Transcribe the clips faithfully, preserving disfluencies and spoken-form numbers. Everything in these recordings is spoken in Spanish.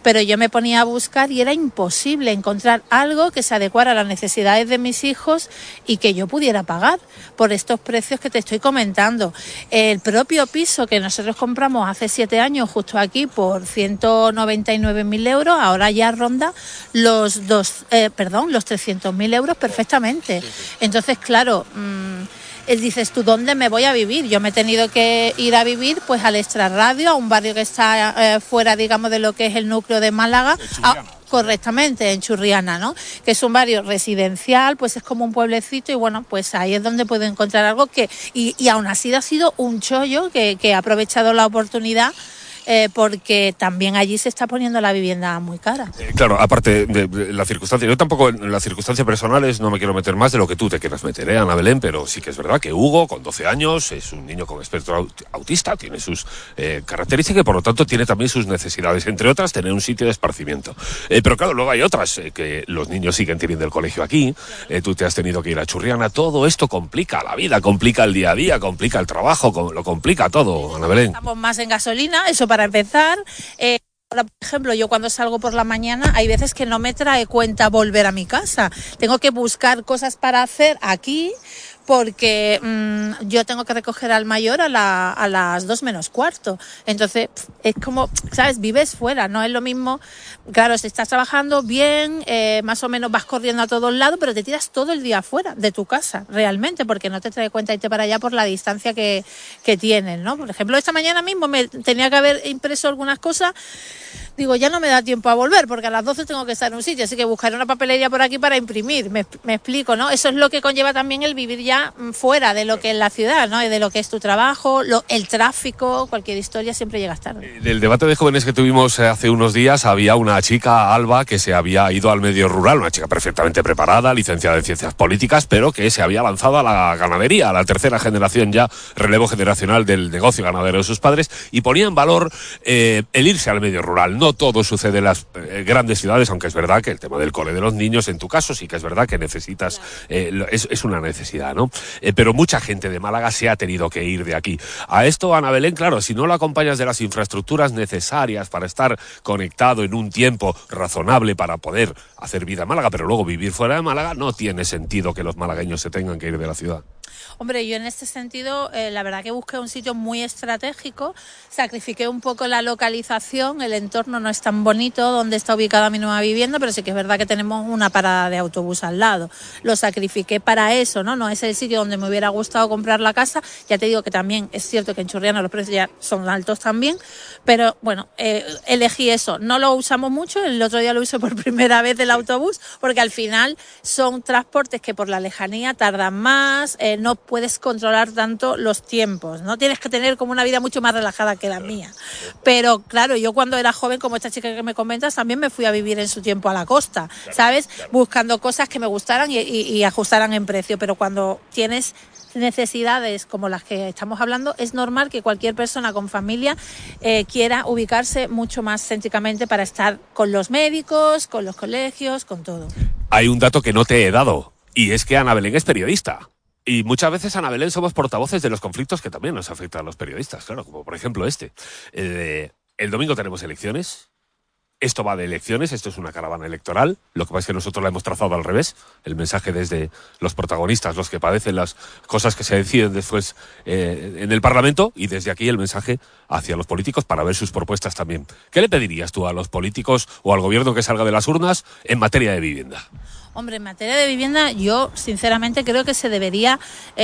pero yo me ponía a buscar y era imposible encontrar algo que se adecuara a las necesidades de mis hijos y que yo pudiera pagar por estos precios que te estoy comentando. El propio piso que nosotros compramos hace siete años justo aquí por ciento noventa y nueve mil euros, ahora ya ronda los dos, eh, perdón, los trescientos mil euros perfectamente. Entonces, claro, mmm, dices tú, ¿dónde me voy a vivir? Yo me he tenido que ir a vivir pues al Extrarradio, a un barrio que está eh, fuera, digamos, de lo que es el núcleo de Málaga. A, correctamente, en Churriana, ¿no? Que es un barrio residencial, pues es como un pueblecito y bueno, pues ahí es donde puedo encontrar algo que... Y, y aún así ha sido un chollo que, que ha aprovechado la oportunidad. Eh, porque también allí se está poniendo la vivienda muy cara. Eh, claro, aparte de, de la circunstancia, yo tampoco en las circunstancias personales no me quiero meter más de lo que tú te quieras meter, ¿eh, Ana Belén? Pero sí que es verdad que Hugo, con doce años, es un niño con espectro autista, tiene sus eh, características y por lo tanto tiene también sus necesidades, entre otras tener un sitio de esparcimiento. Eh, pero claro, luego hay otras, eh, que los niños siguen teniendo el colegio aquí, eh, tú te has tenido que ir a Churriana, todo esto complica la vida, complica el día a día, complica el trabajo, lo complica todo, Ana Belén. Estamos más en gasolina, eso para empezar. Eh, ahora, por ejemplo, yo cuando salgo por la mañana hay veces que no me trae cuenta volver a mi casa. Tengo que buscar cosas para hacer aquí porque mmm, yo tengo que recoger al mayor a, la, a las dos menos cuarto. Entonces, es como, ¿sabes? Vives fuera, no es lo mismo. Claro, si estás trabajando bien, eh, más o menos vas corriendo a todos lados, pero te tiras todo el día fuera de tu casa, realmente, porque no te trae cuenta irte para allá por la distancia que, que tienes, ¿no? Por ejemplo, esta mañana mismo me tenía que haber impreso algunas cosas. Digo, ya no me da tiempo a volver porque a las doce tengo que estar en un sitio, así que buscaré una papelería por aquí para imprimir, me, me explico, ¿no? Eso es lo que conlleva también el vivir ya fuera de lo que es la ciudad, ¿no? De lo que es tu trabajo, lo, el tráfico, cualquier historia, siempre llegas tarde. Del debate de jóvenes que tuvimos hace unos días había una chica, Alba, que se había ido al medio rural, una chica perfectamente preparada, licenciada en ciencias políticas, pero que se había lanzado a la ganadería, a la tercera generación ya, relevo generacional del negocio ganadero de sus padres, y ponía en valor eh, el irse al medio rural. No todo sucede en las eh, grandes ciudades, aunque es verdad que el tema del cole de los niños, en tu caso, sí que es verdad que necesitas, eh, es, es una necesidad, ¿no? Eh, pero mucha gente de Málaga se ha tenido que ir de aquí. A esto, Ana Belén, claro, si no lo acompañas de las infraestructuras necesarias para estar conectado en un tiempo razonable para poder hacer vida en Málaga, pero luego vivir fuera de Málaga, no tiene sentido que los malagueños se tengan que ir de la ciudad. Hombre, yo en este sentido, eh, la verdad que busqué un sitio muy estratégico, sacrifiqué un poco la localización, el entorno no es tan bonito donde está ubicada mi nueva vivienda, pero sí que es verdad que tenemos una parada de autobús al lado. Lo sacrifiqué para eso, ¿no? No es el sitio donde me hubiera gustado comprar la casa. Ya te digo que también es cierto que en Churriana los precios ya son altos también, pero bueno, eh, elegí eso. No lo usamos mucho, el otro día lo usé por primera vez el autobús, porque al final son transportes que por la lejanía tardan más, eh, no puedes controlar tanto los tiempos, ¿no? Tienes que tener como una vida mucho más relajada que la mía. Pero claro, yo cuando era joven, como esta chica que me comentas, también me fui a vivir en su tiempo a la costa, ¿sabes? Buscando cosas que me gustaran y, y, y ajustaran en precio. Pero cuando tienes necesidades como las que estamos hablando, es normal que cualquier persona con familia eh, quiera ubicarse mucho más céntricamente para estar con los médicos, con los colegios, con todo. Hay un dato que no te he dado, y es que Ana Belén es periodista. Y muchas veces, Ana Belén, somos portavoces de los conflictos que también nos afectan a los periodistas, claro, como por ejemplo este. Eh, el domingo tenemos elecciones. Esto va de elecciones, esto es una caravana electoral. Lo que pasa es que nosotros la hemos trazado al revés. El mensaje desde los protagonistas, los que padecen las cosas que se deciden después eh, en el Parlamento, y desde aquí el mensaje hacia los políticos para ver sus propuestas también. ¿Qué le pedirías tú a los políticos o al gobierno que salga de las urnas en materia de vivienda? Hombre, en materia de vivienda yo sinceramente creo que se debería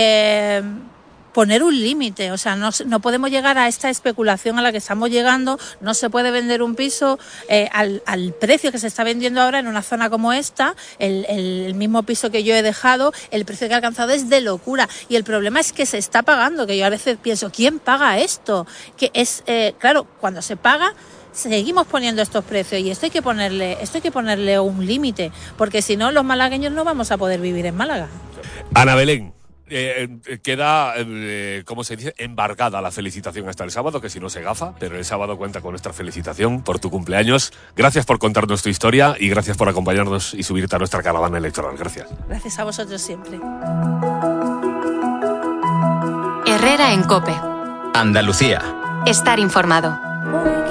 eh, poner un límite. O sea, no, no podemos llegar a esta especulación a la que estamos llegando. No se puede vender un piso eh, al, al precio que se está vendiendo ahora en una zona como esta. El, el mismo piso que yo he dejado, el precio que ha alcanzado es de locura. Y el problema es que se está pagando, que yo a veces pienso, ¿quién paga esto? Que es, eh, claro, cuando se paga, seguimos poniendo estos precios y esto hay que ponerle, esto hay que ponerle un límite, porque si no, los malagueños no vamos a poder vivir en Málaga. Ana Belén, eh, queda, eh, como se dice, embargada la felicitación hasta el sábado, que si no se gafa, pero el sábado cuenta con nuestra felicitación por tu cumpleaños. Gracias por contarnos tu historia y gracias por acompañarnos y subirte a nuestra caravana electoral. Gracias. Gracias a vosotros siempre. Herrera en COPE. Andalucía. Estar informado.